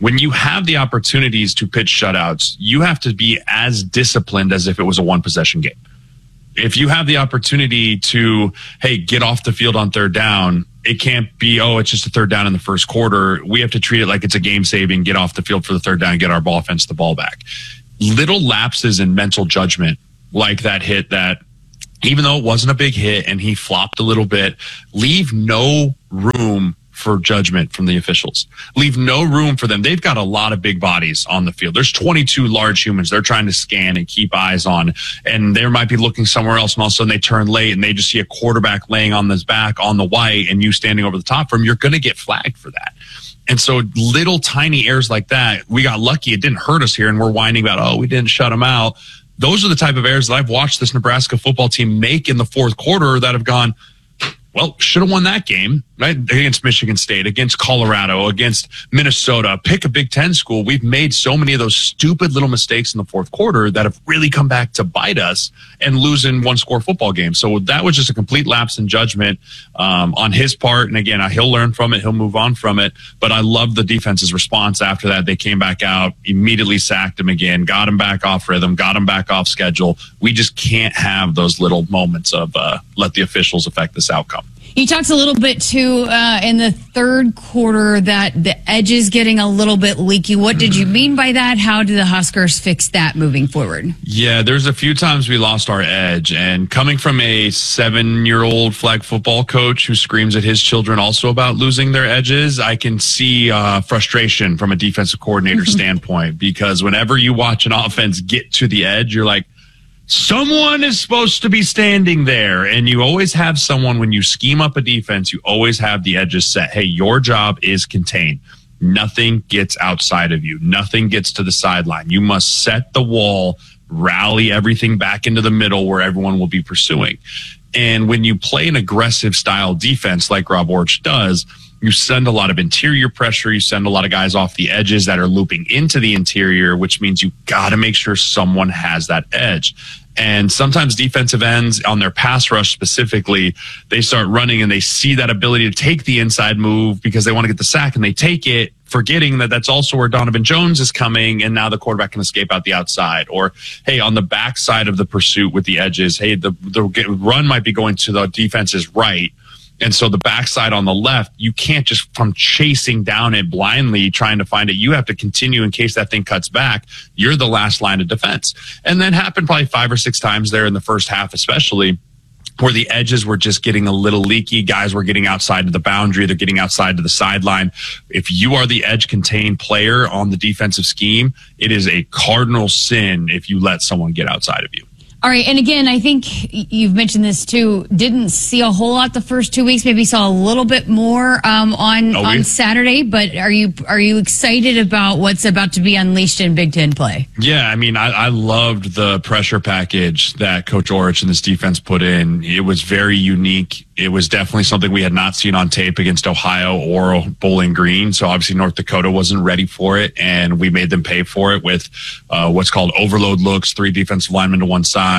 when you have the opportunities to pitch shutouts, you have to be as disciplined as if it was a one possession game. If you have the opportunity to, hey, get off the field on third down, it can't be, oh, it's just a third down in the first quarter. We have to treat it like it's a game saving, get off the field for the third down, get our ball offense the ball back. Little lapses in mental judgment like that hit that, even though it wasn't a big hit and he flopped a little bit, leave no room for judgment from the officials. Leave no room for them. They've got a lot of big bodies on the field. There's twenty-two large humans they're trying to scan and keep eyes on, and they might be looking somewhere else, and all of a sudden they turn late and they just see a quarterback laying on his back on the white and you standing over the top for him. You're going to get flagged for that. And so little tiny errors like that, we got lucky. It didn't hurt us here, and we're whining about, oh, we didn't shut him out. Those are the type of errors that I've watched this Nebraska football team make in the fourth quarter that have gone, well, should have won that game, right? Against Michigan State, against Colorado, against Minnesota. Pick a Big Ten school. We've made so many of those stupid little mistakes in the fourth quarter that have really come back to bite us and lose in one-score football games. So that was just a complete lapse in judgment um, on his part. And again, he'll learn from it. He'll move on from it. But I love the defense's response after that. They came back out, immediately sacked him again, got him back off rhythm, got him back off schedule. We just can't have those little moments of uh, let the officials affect this outcome. You talked a little bit, too, uh, in the third quarter that the edge is getting a little bit leaky. What did you mean by that? How do the Huskers fix that moving forward? Yeah, there's a few times we lost our edge. And coming from a seven-year-old flag football coach who screams at his children also about losing their edges, I can see uh, frustration from a defensive coordinator standpoint. Because whenever you watch an offense get to the edge, you're like, someone is supposed to be standing there. And you always have someone, when you scheme up a defense, you always have the edges set. Hey, your job is contained. Nothing gets outside of you. Nothing gets to the sideline. You must set the wall, rally everything back into the middle where everyone will be pursuing. And when you play an aggressive style defense like Rob Orch does, you send a lot of interior pressure. You send a lot of guys off the edges that are looping into the interior, which means you got to make sure someone has that edge. And sometimes defensive ends on their pass rush specifically, they start running and they see that ability to take the inside move because they want to get the sack, and they take it, forgetting that that's also where Donovan Jones is coming, and now the quarterback can escape out the outside. Or, hey, on the backside of the pursuit with the edges, hey, the, the run might be going to the defense's right. And so the backside on the left, you can't just from chasing down it blindly trying to find it. You have to continue in case that thing cuts back. You're the last line of defense. And that happened probably five or six times there in the first half, especially, where the edges were just getting a little leaky. Guys were getting outside to the boundary. They're getting outside to the sideline. If you are the edge contained player on the defensive scheme, it is a cardinal sin if you let someone get outside of you. All right, and again, I think you've mentioned this too. Didn't see a whole lot the first two weeks. Maybe saw a little bit more um, on oh, on yeah. Saturday. But are you are you excited about what's about to be unleashed in Big Ten play? Yeah, I mean, I, I loved the pressure package that Coach Orich and this defense put in. It was very unique. It was definitely something we had not seen on tape against Ohio or Bowling Green. So obviously North Dakota wasn't ready for it, and we made them pay for it with uh, what's called overload looks, three defensive linemen to one side.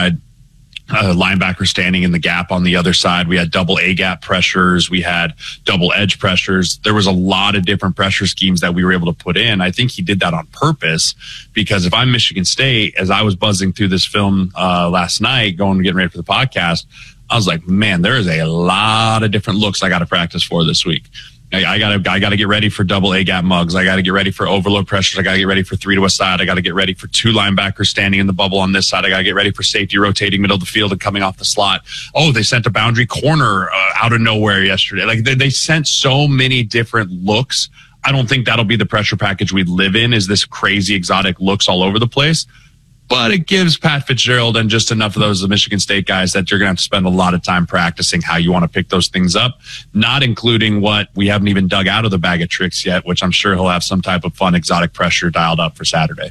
Uh, linebacker standing in the gap on the other side. We had double A-gap pressures. We had double edge pressures. There was a lot of different pressure schemes that we were able to put in. I think he did that on purpose, because if I'm Michigan State, as I was buzzing through this film uh, last night, going and getting ready for the podcast, I was like, man, there is a lot of different looks I got to practice for this week. I got to I got to get ready for double A-gap mugs. I got to get ready for overload pressures. I got to get ready for three to a side. I got to get ready for two linebackers standing in the bubble on this side. I got to get ready for safety rotating middle of the field and coming off the slot. Oh, they sent a boundary corner uh, out of nowhere yesterday. Like they, they sent so many different looks. I don't think that'll be the pressure package we live in, is this crazy exotic looks all over the place. But it gives Pat Fitzgerald and just enough of those the Michigan State guys that you're going to have to spend a lot of time practicing how you want to pick those things up, not including what we haven't even dug out of the bag of tricks yet, which I'm sure he'll have some type of fun exotic pressure dialed up for Saturday.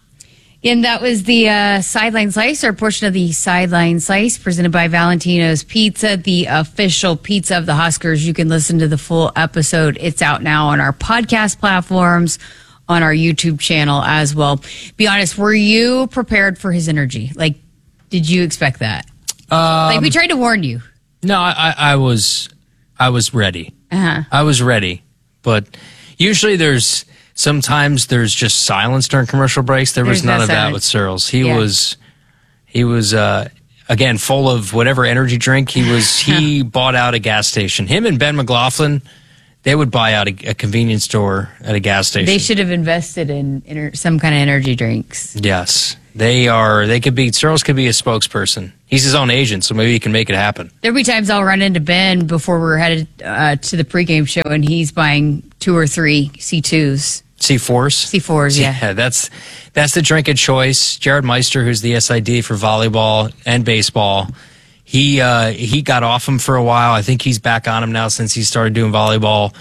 And that was the uh, Sideline Slice, or portion of the Sideline Slice, presented by Valentino's Pizza, the official pizza of the Huskers. You can listen to the full episode. It's out now on our podcast platforms, on our YouTube channel as well. Be honest, were you prepared for his energy? Like, did you expect that? Um, like, we tried to warn you. No, I, I was, I was ready. Uh-huh. I was ready, but usually there's sometimes there's just silence during commercial breaks. There was There's none no of that silence. with Searles. He Yeah. was, he was, uh, again, full of whatever energy drink he was. He bought out a gas station. Him and Ben McLaughlin, they would buy out a, a convenience store at a gas station. They should have invested in ener- some kind of energy drinks. Yes, they are. They could be. Searles could be a spokesperson. He's his own agent, so maybe he can make it happen. There'll be times I'll run into Ben before we're headed uh, to the pregame show, and he's buying two or three C twos. C fours? C fours, yeah. Yeah, that's that's the drink of choice. Jared Meister, who's the S I D for volleyball and baseball, he uh, he got off him for a while. I think he's back on him now since he started doing volleyball.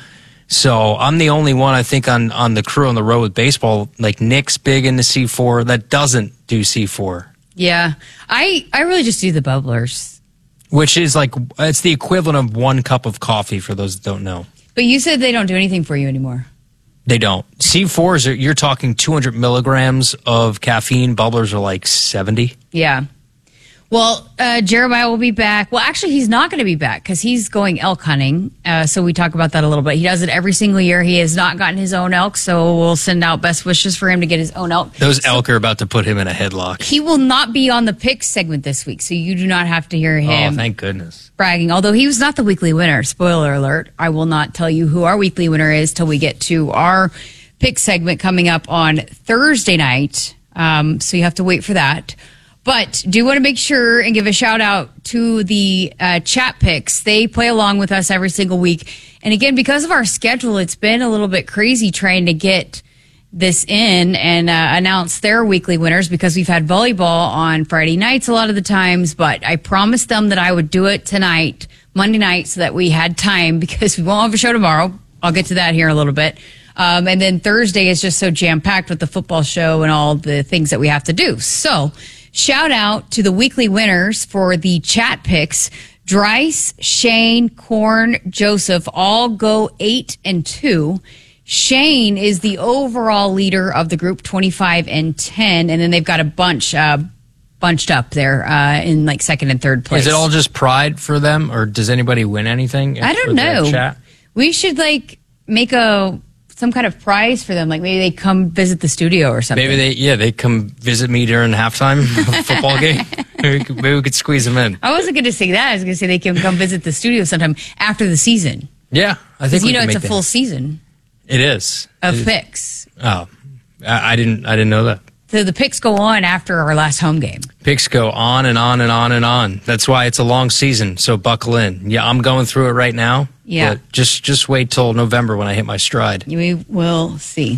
So I'm the only one, I think, on, on the crew on the road with baseball. Like Nick's big into C four that doesn't do C four. Yeah. I, I really just do the bubblers. Which is like, it's the equivalent of one cup of coffee for those that don't know. But you said they don't do anything for you anymore. They don't. C fours, are, you're talking two hundred milligrams of caffeine. Bubblers are like seventy. Yeah. Well, uh, Jeremiah will be back. Well, actually, he's not going to be back because he's going elk hunting. Uh, so we talk about that a little bit. He does it every single year. He has not gotten his own elk, so we'll send out best wishes for him to get his own elk. Those elk are about to put him in a headlock. He will not be on the picks segment this week, so you do not have to hear him Oh, thank goodness. bragging. Although he was not the weekly winner. Spoiler alert. I will not tell you who our weekly winner is till we get to our pick segment coming up on Thursday night. Um, so you have to wait for that. But do want to make sure and give a shout out to the uh, chat picks. They play along with us every single week. And again, because of our schedule, it's been a little bit crazy trying to get this in and uh, announce their weekly winners because we've had volleyball on Friday nights a lot of the times. But I promised them that I would do it tonight, Monday night, so that we had time because we won't have a show tomorrow. I'll get to that here in a little bit. Um, and then Thursday is just so jam-packed with the football show and all the things that we have to do. So shout out to the weekly winners for the chat picks. Dryce, Shane, Korn, Joseph all go eight and two. Shane is the overall leader of the group, twenty-five and ten. And then they've got a bunch, uh, bunched up there, uh, in like second and third place. Is it all just pride for them, or does anybody win anything? I for don't the know. Chat? We should like make a, some kind of prize for them. Like maybe they come visit the studio or something. Maybe they, yeah, they come visit me during halftime of a football game. Maybe we, could, maybe we could squeeze them in. I wasn't going to say that. I was going to say they can come visit the studio sometime after the season. Yeah, I think Because we you know can it's make a full that. season It is of It is. picks. Oh, I, I didn't. I didn't know that. So the picks go on after our last home game. Picks go on and on and on and on. That's why it's a long season. So buckle in. Yeah, I'm going through it right now. Yeah. But just just wait till November when I hit my stride. We will see.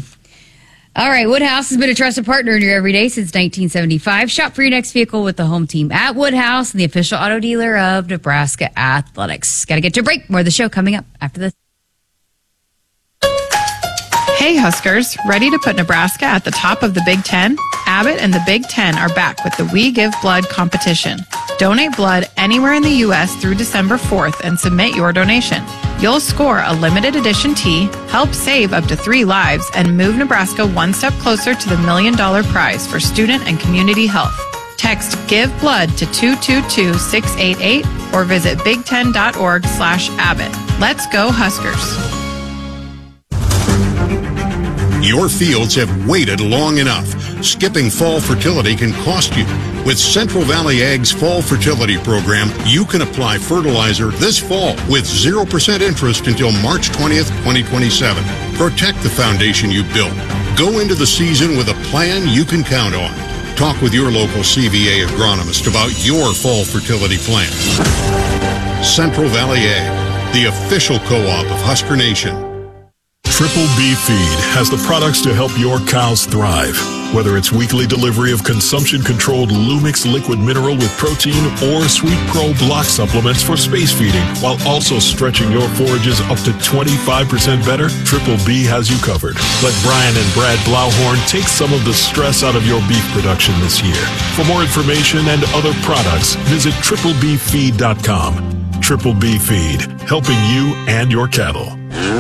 All right, Woodhouse has been a trusted partner in your everyday since nineteen seventy-five. Shop for your next vehicle with the home team at Woodhouse, the official auto dealer of Nebraska Athletics. Got to get to a break. More of the show coming up after this. Hey Huskers, ready to put Nebraska at the top of the Big Ten? Abbott and the Big Ten are back with the We Give Blood competition. Donate blood anywhere in the U S through December fourth and submit your donation. You'll score a limited edition tee, help save up to three lives, and move Nebraska one step closer to the million dollar prize for student and community health. Text Give Blood to two two two six eight eight or visit big ten dot org slash Abbott. Let's go Huskers. Your fields have waited long enough. Skipping fall fertility can cost you. With Central Valley Ag's Fall Fertility Program, you can apply fertilizer this fall with zero percent interest until March twentieth, twenty twenty-seven. Protect the foundation you built. Go into the season with a plan you can count on. Talk with your local C V A agronomist about your fall fertility plan. Central Valley Ag, the official co-op of Husker Nation. Triple B Feed has the products to help your cows thrive. Whether it's weekly delivery of consumption-controlled Lumix liquid mineral with protein or Sweet Pro block supplements for space feeding, while also stretching your forages up to twenty-five percent better, Triple B has you covered. Let Brian and Brad Blauhorn take some of the stress out of your beef production this year. For more information and other products, visit triple b feed dot com. Triple B Feed, helping you and your cattle.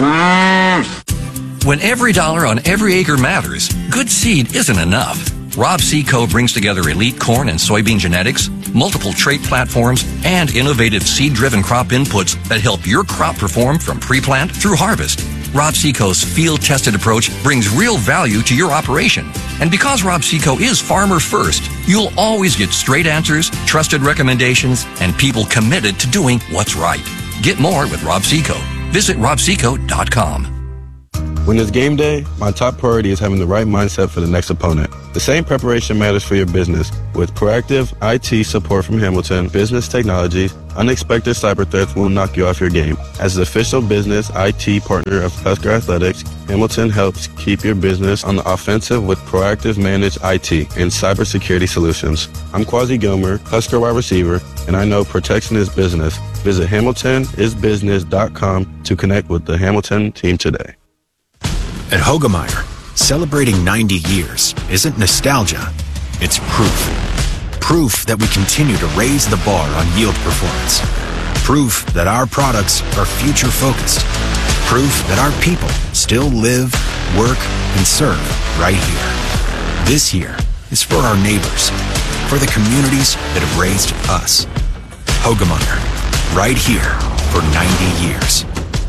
When every dollar on every acre matters, good seed isn't enough. Rob Seco brings together elite corn and soybean genetics, multiple trait platforms, and innovative seed-driven crop inputs that help your crop perform from pre-plant through harvest. Rob Seco's field-tested approach brings real value to your operation. And because Rob Seco is farmer first, you'll always get straight answers, trusted recommendations, and people committed to doing what's right. Get more with Rob Seco. Visit rob seco dot com. When it's game day, my top priority is having the right mindset for the next opponent. The same preparation matters for your business. With proactive I T support from Hamilton Business Technologies, unexpected cyber threats will knock you off your game. As the official business I T partner of Husker Athletics, Hamilton helps keep your business on the offensive with proactive managed I T and cybersecurity solutions. I'm Quasi Gilmer, Husker wide receiver, and I know protection is business. Visit hamilton is business dot com to connect with the Hamilton team today. At Hogemeyer, celebrating ninety years isn't nostalgia, it's proof. Proof that we continue to raise the bar on yield performance. Proof that our products are future-focused. Proof that our people still live, work, and serve right here. This year is for our neighbors, for the communities that have raised us. Hogemeyer, right here for ninety years.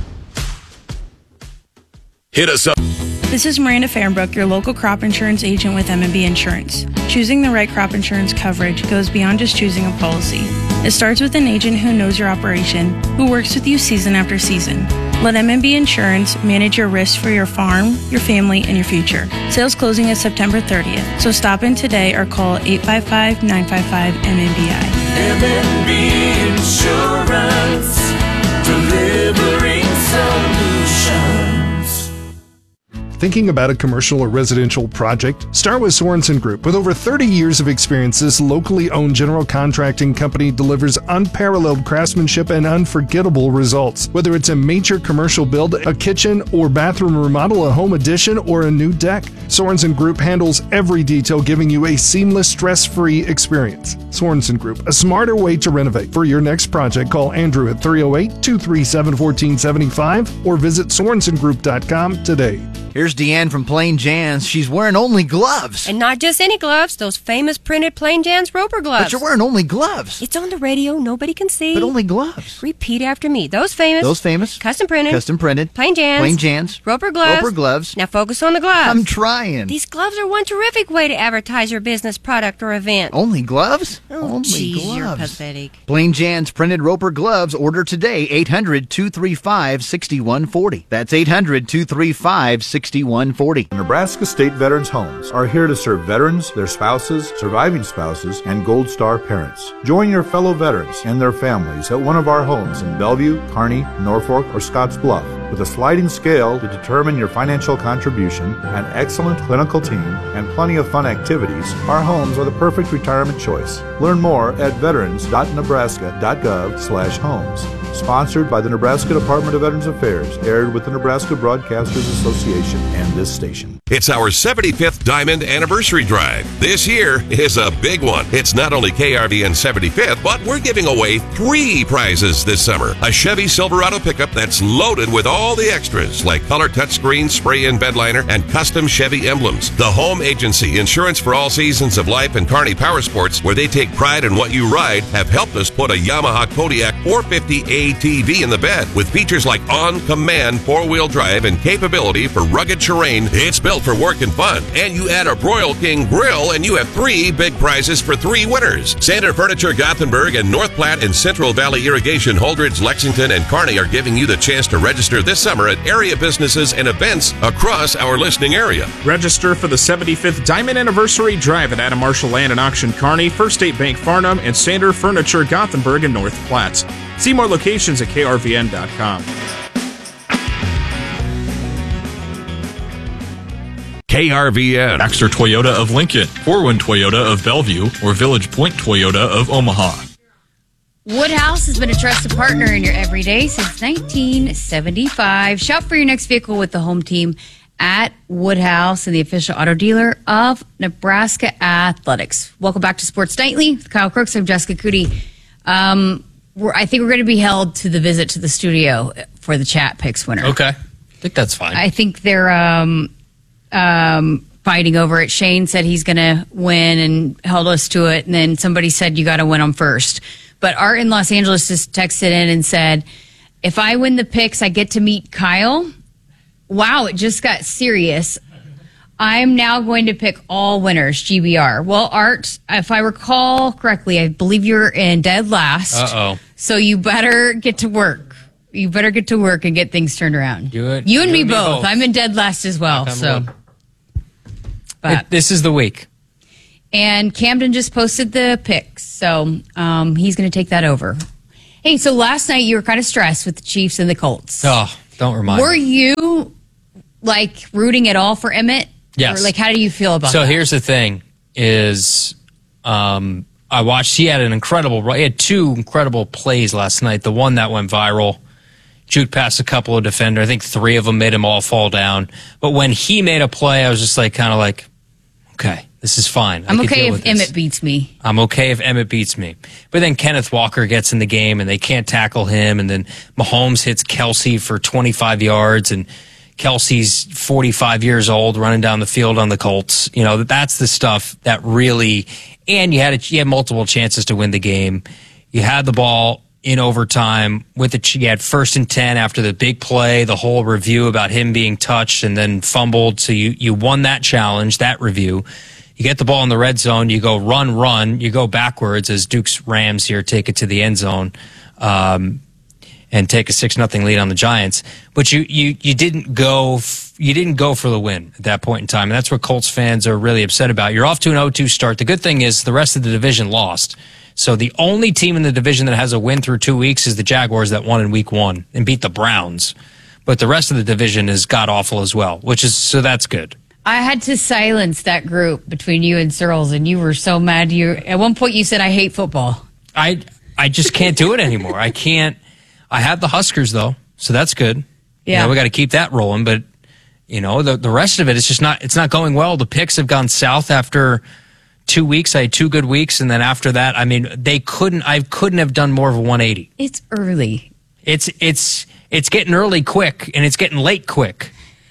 Hit us up. This is Miranda Fahrenbrook, your local crop insurance agent with M and B Insurance. Choosing the right crop insurance coverage goes beyond just choosing a policy. It starts with an agent who knows your operation, who works with you season after season. Let M and B Insurance manage your risks for your farm, your family, and your future. Sales closing is September thirtieth, so stop in today or call eight five five, nine five five, M M B I. M and B Insurance, delivering solutions. Thinking about a commercial or residential project? Start with Sorensen Group. With over thirty years of experience, this locally owned general contracting company delivers unparalleled craftsmanship and unforgettable results. Whether it's a major commercial build, a kitchen or bathroom remodel, a home addition, or a new deck, Sorensen Group handles every detail, giving you a seamless, stress-free experience. Sorensen Group, a smarter way to renovate. For your next project, call Andrew at three oh eight, two three seven, one four seven five or visit sorensen group dot com today. Here's Deanne from Plain Jan's. She's wearing only gloves. And not just any gloves, those famous printed Plain Jan's Roper gloves. But you're wearing only gloves. It's on the radio, nobody can see. But only gloves. Repeat after me. Those famous. Those famous. Custom printed. Custom printed. Plain Jan's. Plain Jan's. Roper gloves. Roper gloves. Now focus on the gloves. I'm trying. These gloves are one terrific way to advertise your business, product, or event. Only gloves? Oh, only geez, gloves. You're pathetic. Plain Jan's printed Roper gloves. Order today. eight hundred, two three five, six one four zero. That's eight hundred, two three five, six one four zero. Nebraska State Veterans Homes are here to serve veterans, their spouses, surviving spouses, and Gold Star parents. Join your fellow veterans and their families at one of our homes in Bellevue, Kearney, Norfolk, or Scotts Bluff. With a sliding scale to determine your financial contribution, an excellent clinical team, and plenty of fun activities, our homes are the perfect retirement choice. Learn more at veterans dot nebraska dot gov slash homes. Sponsored by the Nebraska Department of Veterans Affairs, aired with the Nebraska Broadcasters Association and this station. It's our seventy-fifth Diamond Anniversary Drive. This year is a big one. It's not only K R V N seventy-fifth, but we're giving away three prizes this summer. A Chevy Silverado pickup that's loaded with all the extras, like color touchscreen, spray-in bed liner, and custom Chevy emblems. The Home Agency, insurance for all seasons of life, and Kearney Power Sports, where they take pride in what you ride, have helped us put a Yamaha Kodiak four fifty A T V in the bed with features like on-command four-wheel drive and capability for rugged terrain. It's built for work and fun. And you add a Broil King grill and you have three big prizes for three winners. Sander Furniture Gothenburg and North Platte and Central Valley Irrigation Holdridge, Lexington, and Kearney are giving you the chance to register this summer at area businesses and events across our listening area. Register for the seventy-fifth Diamond Anniversary Drive at Adam Marshall Land and Auction Kearney, First State Bank Farnham, and Sander Furniture Gothenburg and North Platte. See more locations at K R V N dot com. K R V N. Baxter Toyota of Lincoln, Forwin Toyota of Bellevue, or Village Point Toyota of Omaha. Woodhouse has been a trusted partner in your everyday since nineteen seventy-five. Shop for your next vehicle with the home team at Woodhouse and the official auto dealer of Nebraska Athletics. Welcome back to Sports Nightly with Kyle Crooks. I'm Jessica Cootie. Um, we're, I think we're going to be held to the visit to the studio for the chat picks winner. Okay. I think that's fine. I think they're um, um, fighting over it. Shane said he's going to win and held us to it. And then somebody said you got to win them first. But Art in Los Angeles just texted in and said, if I win the picks, I get to meet Kyle. wow, it just got serious. I'm now going to pick all winners, G B R. Well, Art, if I recall correctly, I believe you're in dead last. Uh-oh. So you better get to work. You better get to work and get things turned around. Do it. You and You me and me both. both. I'm in dead last as well. Knock on So, wood. but It- this is the week. and Camden just posted the picks, so um, he's going to take that over. Hey, so last night you were kind of stressed with the Chiefs and the Colts. Oh, don't remind Were me. you like rooting at all for Emmett? Yes. Or like, how do you feel about So that? here's the thing: is um, I watched. He had an incredible. He had two incredible plays last night. The one that went viral, juked past a couple of defenders. I think three of them made him all fall down. But when he made a play, I was just like, kind of like, okay, this is fine. I I'm can okay deal if with this. Emmett beats me. I'm okay if Emmett beats me. But then Kenneth Walker gets in the game and they can't tackle him. And then Mahomes hits Kelsey for twenty-five yards. And Kelsey's forty-five years old running down the field on the Colts. You know, that's the stuff that really, and you had, a, you had multiple chances to win the game. You had the ball in overtime with the, you had first and ten after the big play, the whole review about him being touched and then fumbled. So you, you won that challenge, that review. You get the ball in the red zone, you go run, run, you go backwards as Duke's Rams here take it to the end zone, um, and take a six nothing lead on the Giants. But you, you, you didn't go, f- you didn't go for the win at that point in time. And that's what Colts fans are really upset about. You're off to an oh two start. The good thing is the rest of the division lost. So the only team in the division that has a win through two weeks is the Jaguars that won in week one and beat the Browns. But the rest of the division is god awful as well, which is, so that's good. I had to silence that group between you and Searles, and you were so mad. You at one point you said, "I hate football." I I just can't do it anymore. I can't. I have the Huskers though, so that's good. Yeah, you know, we got to keep that rolling. But you know, the the rest of it is just not. It's not going well. The picks have gone south after two weeks. I had two good weeks, and then after that, I mean, they couldn't. I couldn't have done more of a one eighty. It's early. It's it's it's getting early quick, and it's getting late quick.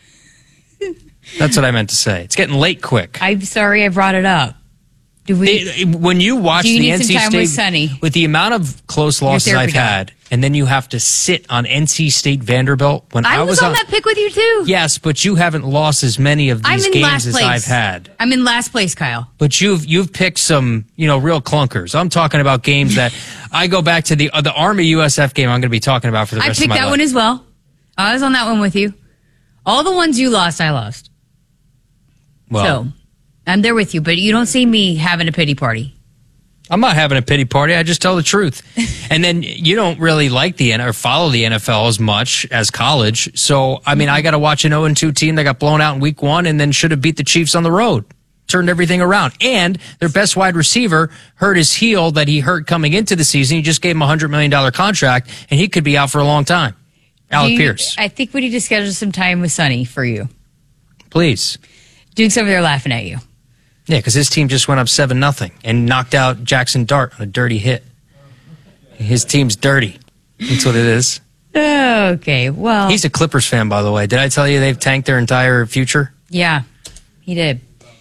That's what I meant to say. It's getting late quick. I'm sorry I brought it up. Do we? It, when you watch do you the need N C some time State with Sonny? with the amount of close Your losses therapy I've guy. had, and then you have to sit on N C State Vanderbilt when I, I was on that pick with you too. Yes, but you haven't lost as many of I'm these in games last as place. I've had. I'm in last place, Kyle. But you've you've picked some, you know, real clunkers. I'm talking about games that I go back to the uh, the Army U S F game. I'm going to be talking about for the I rest picked of my that life. one as well. I was on that one with you. All the ones you lost, I lost. Well, so I'm there with you, but you don't see me having a pity party. I'm not having a pity party. I just tell the truth. And then you don't really like the N or follow the N F L as much as college. So, I mean, I got to watch an oh and two team that got blown out in week one and then should have beat the Chiefs on the road. Turned everything around. And their best wide receiver hurt his heel that he hurt coming into the season. You just gave him a one hundred million dollars contract, and he could be out for a long time. Alec Do you- Pierce. I think we need to schedule some time with Sonny for you. Please. Duke's over there laughing at you. Yeah, because his team just went up seven nothing and knocked out Jackson Dart on a dirty hit. His team's dirty. That's what it is. Okay, well. He's a Clippers fan, by the way. Did I tell you they've tanked their entire future? Yeah, he did.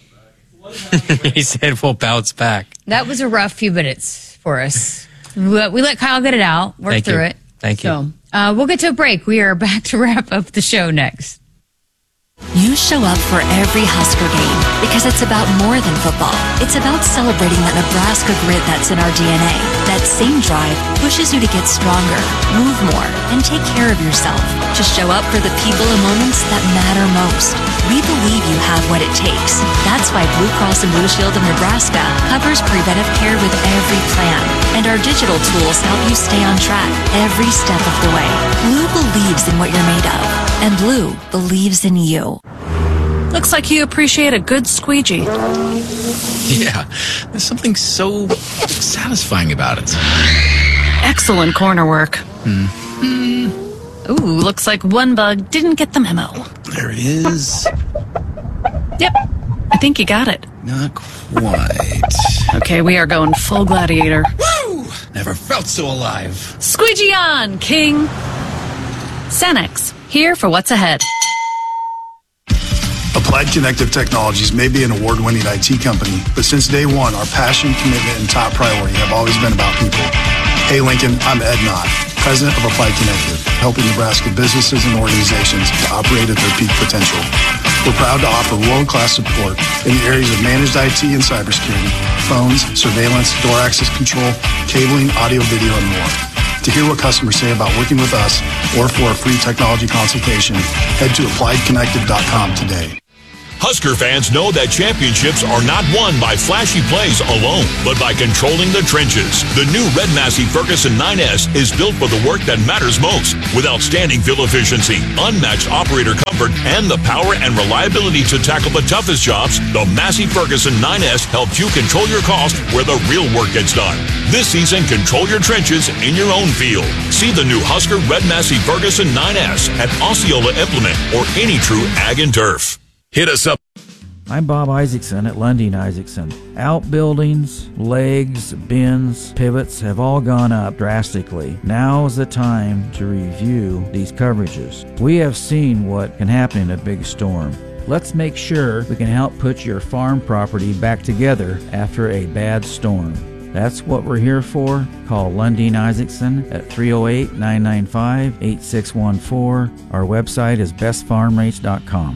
He said we'll bounce back. That was a rough few minutes for us. We let, we let Kyle get it out, work Thank through you. it. Thank you. So uh, we'll get to a break. We are back to wrap up the show next. You show up for every Husker game because it's about more than football. It's about celebrating that Nebraska grit that's in our D N A. That same drive pushes you to get stronger, move more, and take care of yourself. To show up for the people and moments that matter most. We believe you have what it takes. That's why Blue Cross and Blue Shield of Nebraska covers preventive care with every plan. And our digital tools help you stay on track every step of the way. Blue believes in what you're made of. And Blue believes in you. Looks like you appreciate a good squeegee. Yeah, there's something so satisfying about it. Excellent corner work. Hmm. Ooh, looks like one bug didn't get the memo. There is. Yep, I think you got it. Not quite. Okay, we are going full gladiator. Woo! Never felt so alive. Squeegee on, King. Cenex, here for what's ahead. Applied Connective Technologies may be an award-winning I T company, but since day one, our passion, commitment, and top priority have always been about people. Hey Lincoln, I'm Ed Knott, president of Applied Connected, helping Nebraska businesses and organizations to operate at their peak potential. We're proud to offer world-class support in the areas of managed I T and cybersecurity, phones, surveillance, door access control, cabling, audio, video, and more. To hear what customers say about working with us or for a free technology consultation, head to applied connected dot com today. Husker fans know that championships are not won by flashy plays alone, but by controlling the trenches. The new Red Massey Ferguson nine S is built for the work that matters most, with outstanding fuel efficiency, unmatched operator comfort, and the power and reliability to tackle the toughest jobs. The Massey Ferguson nine S helps you control your cost where the real work gets done. This season, control your trenches in your own field. See the new Husker Red Massey Ferguson nine S at Osceola Implement or any true ag and turf. Hit us up. I'm Bob Isaacson at Lundin Isaacson. Outbuildings, legs, bins, pivots have all gone up drastically. Now is the time to review these coverages. We have seen what can happen in a big storm. Let's make sure we can help put your farm property back together after a bad storm. That's what we're here for. Call Lundin Isaacson at three oh eight, nine nine five, eight six one four. Our website is best farm rates dot com.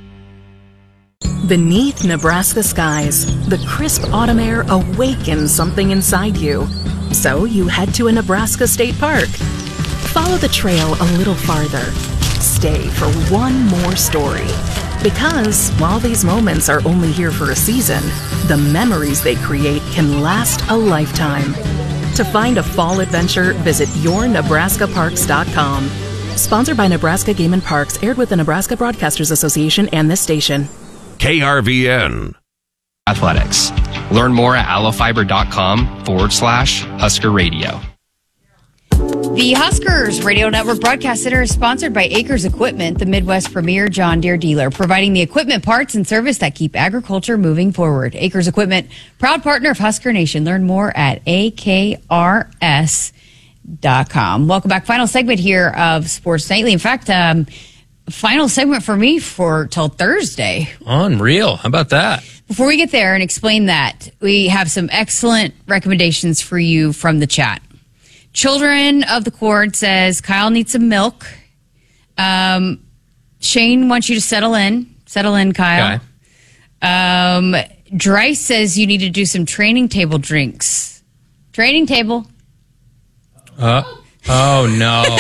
Beneath Nebraska skies, the crisp autumn air awakens something inside you. So you head to a Nebraska state park. Follow the trail a little farther. Stay for one more story. Because while these moments are only here for a season, the memories they create can last a lifetime. To find a fall adventure, visit your nebraska parks dot com. Sponsored by Nebraska Game and Parks, aired with the Nebraska Broadcasters Association and this station. K R V N. Athletics. Learn more at allofiber.com forward slash Husker Radio. The Huskers Radio Network Broadcast Center is sponsored by Acres Equipment, the Midwest premier John Deere dealer, providing the equipment, parts, and service that keep agriculture moving forward. Acres Equipment, proud partner of Husker Nation. Learn more at A K R S dot com. Welcome back. Final segment here of Sports Nightly. In fact, um, final segment for me for till Thursday. Unreal. How about that? Before we get there and explain that, we have some excellent recommendations for you from the chat. Children of the Cord says Kyle needs some milk. Um, Shane wants you to settle in. Settle in, Kyle. Okay. Um, Dryce says you need to do some training table drinks. Training table. Uh, oh, no.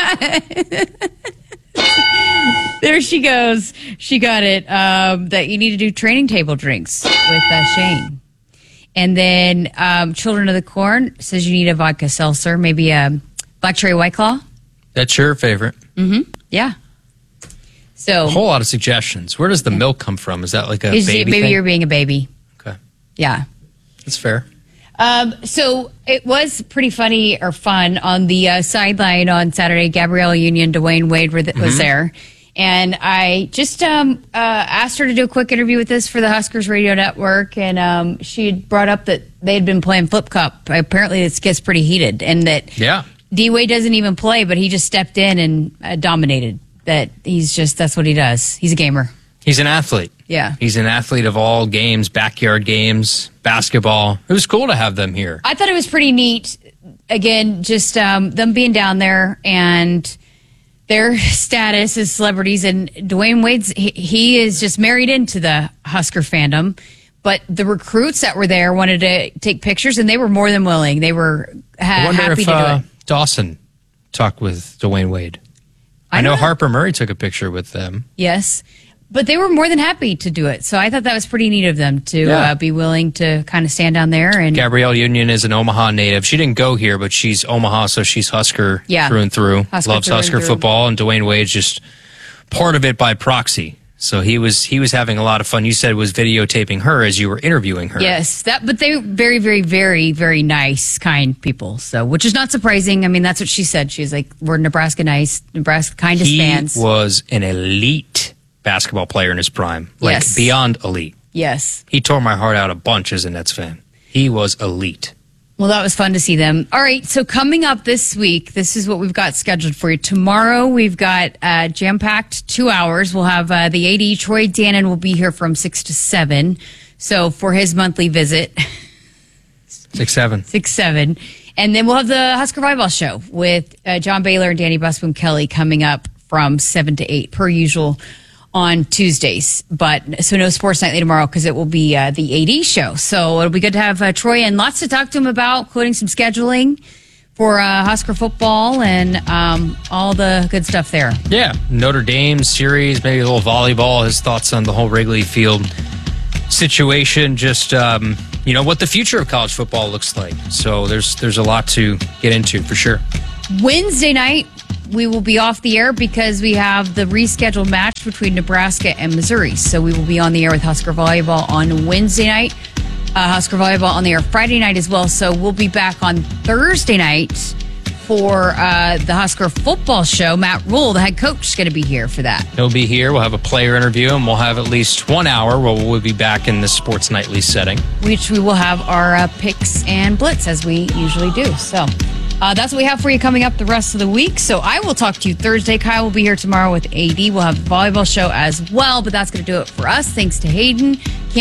There she goes. She got it. Um, that you need to do training table drinks with uh, Shane. And then um, Children of the Corn says you need a vodka seltzer, maybe a Black Cherry White Claw. That's your favorite. Mm-hmm. Yeah. So a whole lot of suggestions. Where does the milk come from? Is that like a is baby it, maybe thing? You're being a baby. Okay. Yeah. That's fair. Um, so it was pretty funny or fun on the uh, sideline on Saturday. Gabrielle Union, Dwayne Wade were th- was mm-hmm. there. And I just um, uh, asked her to do a quick interview with us for the Huskers Radio Network. And um, she had brought up that they had been playing Flip Cup. Apparently it gets pretty heated. And that yeah. D-Wade doesn't even play, but he just stepped in and uh, dominated. That he's just, that's what he does. He's a gamer. He's an athlete. Yeah. He's an athlete of all games, backyard games, basketball. It was cool to have them here. I thought it was pretty neat. Again, just um, them being down there and their status as celebrities. And Dwayne Wade's, he, he is just married into the Husker fandom. But the recruits that were there wanted to take pictures, and they were more than willing. They were ha- I wonder happy if, to do uh, it. Dawson talked with Dwayne Wade. I, I know know. Harper Murray took a picture with them. Yes. But they were more than happy to do it. So I thought that was pretty neat of them to Yeah. uh, be willing to kind of stand down there. And Gabrielle Union is an Omaha native. She didn't go here, but she's Omaha, so she's Husker Yeah. through and through. Husker Loves through and Husker through. football, and Dwayne Wade's just part of it by proxy. So he was he was having a lot of fun. You said was videotaping her as you were interviewing her. Yes, that. But they were very, very, very, very nice, kind people. So, which is not surprising. I mean, that's what she said. She's like, "We're Nebraska nice, Nebraska kindest he fans." was an elite basketball player in his prime, like Yes. beyond elite. Yes. He tore my heart out a bunch as a Nets fan. He was elite. Well, that was fun to see them. All right, so coming up this week, this is what we've got scheduled for you. Tomorrow, we've got uh, jam-packed two hours. We'll have uh, the A D, Troy Dannon, will be here from six to seven. So for his monthly visit, Six, seven. six, seven. And then we'll have the Husker Volleyball Show with uh, John Baylor and Danny Busboom Kelly coming up from seven to eight, per usual, on Tuesdays. But so no Sports Nightly tomorrow because it will be uh, the A D show. So it'll be good to have uh, Troy and lots to talk to him about, including some scheduling for uh, Husker football and um, all the good stuff there. Yeah, Notre Dame series, maybe a little volleyball, his thoughts on the whole Wrigley Field situation, just, um, you know, what the future of college football looks like. So there's there's a lot to get into for sure. Wednesday night, we will be off the air because we have the rescheduled match between Nebraska and Missouri. So we will be on the air with Husker Volleyball on Wednesday night. Uh, Husker Volleyball on the air Friday night as well. So we'll be back on Thursday night for uh, the Husker Football Show. Matt Rule, the head coach, is going to be here for that. He'll be here. We'll have a player interview, and we'll have at least one hour where we'll be back in the Sports Nightly setting. Which we will have our uh, picks and blitz, as we usually do. So uh, that's what we have for you coming up the rest of the week. So I will talk to you Thursday. Kyle will be here tomorrow with A D. We'll have the volleyball show as well, but that's going to do it for us. Thanks to Hayden. Can't